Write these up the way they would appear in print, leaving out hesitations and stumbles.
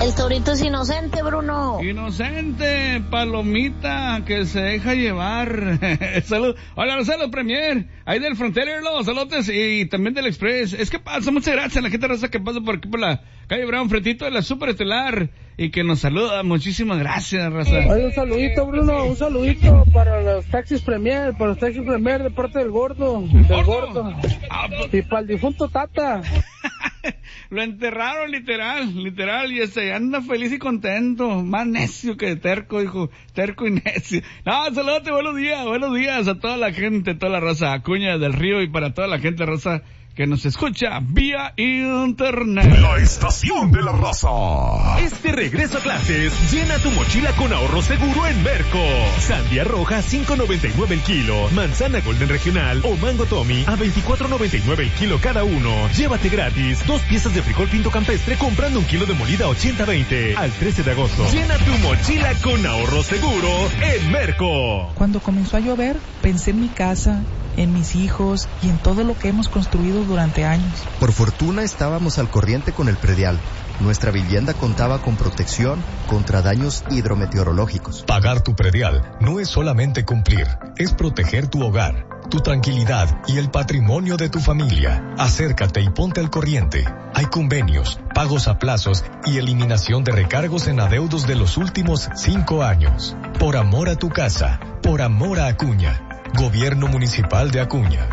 El torito es inocente, Bruno. Inocente, palomita que se deja llevar. Salud. Hola, saludos, Premier. Ahí del Frontero, saludos. Y también del Express. Es que pasa, muchas gracias a la gente raza que pasa por aquí por la calle Brown, frentito de la Super Estelar. Y que nos saluda. Muchísimas gracias, raza. Hay un saludito, Bruno. Un saludito para los taxis Premier. Para los taxis Premier de parte del gordo. Del gordo. Y para el difunto Tata. Lo enterraron literal, y anda feliz y contento, más necio que terco, hijo, terco y necio. No, saludos, buenos días a toda la gente, toda la raza Acuña del Río y para toda la gente raza que nos escucha vía internet. La estación de la raza. Este regreso a clases, llena tu mochila con ahorro seguro en Merco. Sandía roja, 5.99 el kilo. Manzana Golden Regional o Mango Tommy a 24.99 el kilo cada uno. Llévate gratis 2 piezas de frijol pinto campestre comprando 1 kilo de molida 80-20 al 13 de agosto. Llena tu mochila con ahorro seguro en Merco. Cuando comenzó a llover, pensé en mi casa, en mis hijos y en todo lo que hemos construido durante años. Por fortuna estábamos al corriente con el predial. Nuestra vivienda contaba con protección contra daños hidrometeorológicos. Pagar tu predial no es solamente cumplir, es proteger tu hogar, tu tranquilidad y el patrimonio de tu familia. Acércate y ponte al corriente. Hay convenios, pagos a plazos y eliminación de recargos en adeudos de los últimos 5 años. Por amor a tu casa, por amor a Acuña. Gobierno Municipal de Acuña.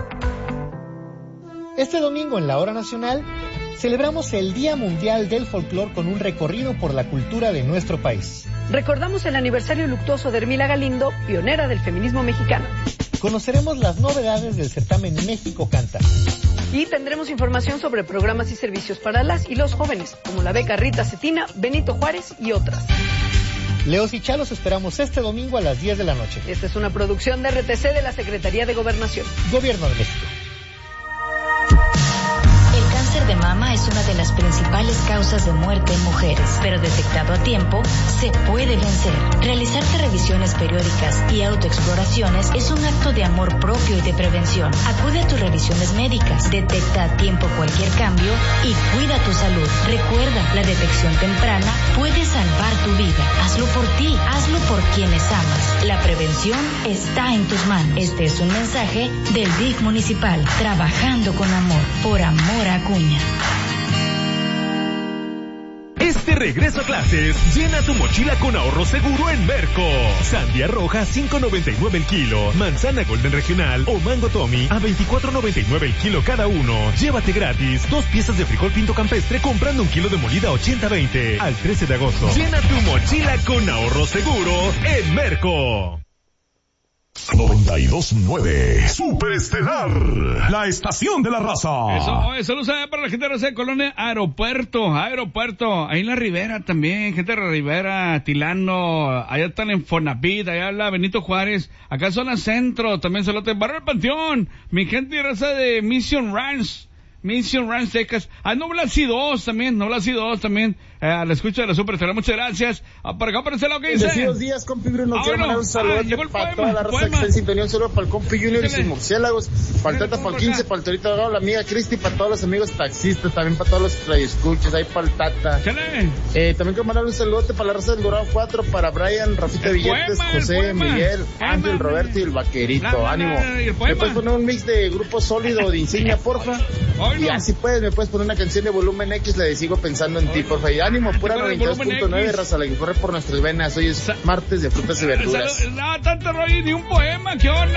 Este domingo en la Hora Nacional celebramos el Día Mundial del Folclor con un recorrido por la cultura de nuestro país. Recordamos el aniversario luctuoso de Hermila Galindo, pionera del feminismo mexicano. Conoceremos las novedades del certamen México Canta. Y tendremos información sobre programas y servicios para las y los jóvenes, como la beca Rita Cetina, Benito Juárez y otras. Leos y Chalos esperamos este domingo a las 10 de la noche. Esta es una producción de RTC de la Secretaría de Gobernación. Gobierno de México. El cáncer de mama es una de las principales causas de muerte en mujeres, pero detectado a tiempo, se puede vencer. Realizarte revisiones periódicas y autoexploraciones es un acto de amor propio y de prevención. Acude a tus revisiones médicas, detecta a tiempo cualquier cambio y cuida tu salud. Recuerda, la detección temprana puede salvar tu vida. Hazlo por ti, hazlo por quienes amas. La prevención está en tus manos. Este es un mensaje del DIF municipal, trabajando con amor, por amor a Acuña. Este regreso a clases, llena tu mochila con ahorro seguro en Merco. Sandía roja, 5.99 el kilo. Manzana Golden Regional o Mango Tommy a 24.99 el kilo cada uno. Llévate gratis 2 piezas de frijol pinto campestre comprando 1 kilo de molida 80-20 al 13 de agosto. Llena tu mochila con ahorro seguro en Merco. 92.9 Superestelar, la estación de la raza. Eso, saludos para la gente de la colonia Aeropuerto, ahí en la Ribera también, gente de la Ribera, Tilano, allá están en Fonavit, allá la Benito Juárez, acá zona centro, también saludos en Barrio del Panteón, mi gente de raza de Mission Ranch, Texas, Noblasi 2 también, a la escucha de la Super Estelar, muchas gracias. Por acá aparece lo que dice. Bendecidos días, compi Bruno, quiero mandar un saludo para toda la raza que está en sintonía, un saludo para el compi Junior y sus murciélagos, para el Tata, para el 15, para el Torito Delgado, la amiga Cristi, para todos los amigos taxistas, también para todos los radioescuchas, ahí para el Tata. También quiero mandar un saludote para la raza del Dorado 4, para Brian, Rafita Billetes, José, Miguel, Ángel, Roberto y el Vaquerito, ánimo. ¿Me puedes poner un mix de Grupo Sólido de Insignia, porfa? Y así puedes, me puedes poner una canción de Volumen X, la de Sigo Pensando en Ti, porfa. Y ánimo, pura 92.9, raza, la que corre por nuestras venas. Hoy es martes de frutas y verduras. No, tanto rollo, ni un poema, ¿qué onda?